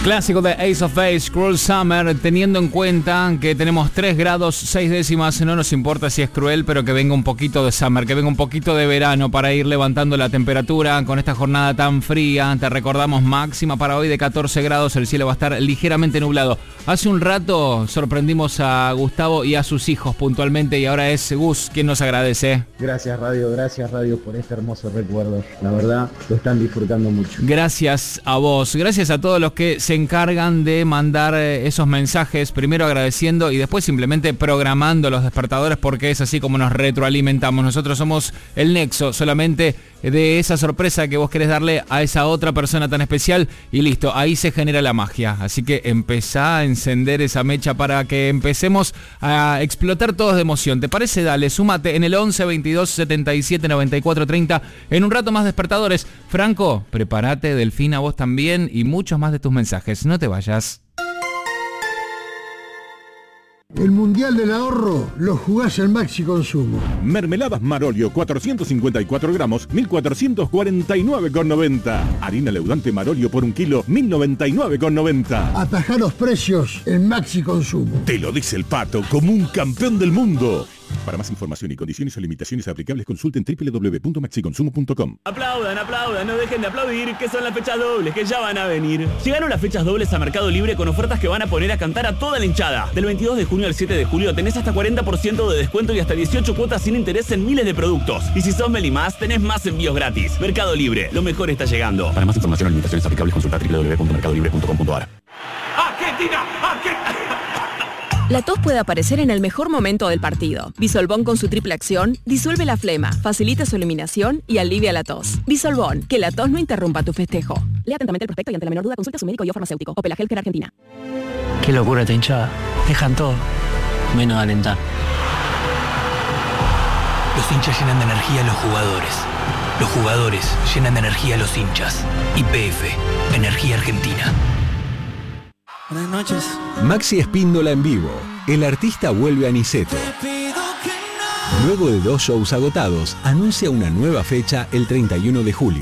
Clásico de Ace of Base, Cruel Summer, teniendo en cuenta que tenemos 3 grados 6 décimas, no nos importa si es cruel, pero que venga un poquito de summer, que venga un poquito de verano para ir levantando la temperatura con esta jornada tan fría. Te recordamos, máxima para hoy de 14 grados, el cielo va a estar ligeramente nublado. Hace un rato sorprendimos a Gustavo y a sus hijos puntualmente y ahora es Gus quien nos agradece. Gracias Radio por este hermoso recuerdo. La verdad, lo están disfrutando mucho. Gracias a vos, gracias a todos los que se encargan de mandar esos mensajes, primero agradeciendo y después simplemente programando los despertadores, porque es así como nos retroalimentamos. Nosotros somos el nexo solamente de esa sorpresa que vos querés darle a esa otra persona tan especial y listo, ahí se genera la magia. Así que empezá a encender esa mecha para que empecemos a explotar todos de emoción. ¿Te parece? Dale, súmate en el 11 22 77 94 30. En un rato más despertadores. Franco, prepárate, Delfina, vos también y muchos más de tus mensajes. No te vayas. El Mundial del Ahorro lo jugás en Maxi Consumo. Mermeladas Marolio, 454 gramos, 1.449,90. Harina leudante Marolio por 1 kilo, 1.099,90. Atajá los precios en Maxi Consumo. Te lo dice el Pato, como un campeón del mundo. Para más información y condiciones o limitaciones aplicables, consulten www.maxiconsumo.com. Aplaudan, no dejen de aplaudir, que son las fechas dobles, que ya van a venir. Llegaron las fechas dobles a Mercado Libre con ofertas que van a poner a cantar a toda la hinchada. Del 22 de junio al 7 de julio tenés hasta 40% de descuento y hasta 18 cuotas sin interés en miles de productos. Y si sos Melimás, tenés más envíos gratis. Mercado Libre, lo mejor está llegando. Para más información o limitaciones aplicables, consulta www.mercadolibre.com.ar. ¡Argentina! La tos puede aparecer en el mejor momento del partido. Bisolbón con su triple acción disuelve la flema, facilita su eliminación y alivia la tos. Bisolbón, que la tos no interrumpa tu festejo. Lea atentamente el prospecto y ante la menor duda consulte a su médico y o farmacéutico. Opel Healthcare Argentina. Qué locura esta hinchada. Dejan todo, menos alentar. Los hinchas llenan de energía a los jugadores. Los jugadores llenan de energía a los hinchas. YPF, Energía Argentina. Buenas noches. Maxi Espíndola en vivo. El artista vuelve a Niceto. Luego de 2 shows agotados, anuncia una nueva fecha el 31 de julio.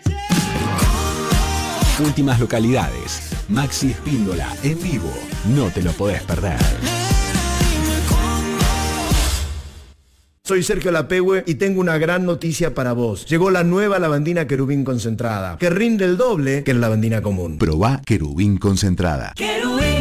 Últimas localidades. Maxi Espíndola en vivo. No te lo podés perder. Soy Sergio Lapehue y tengo una gran noticia para vos. Llegó la nueva lavandina Querubín concentrada, que rinde el doble que la lavandina común. Probá Querubín concentrada. Querubín.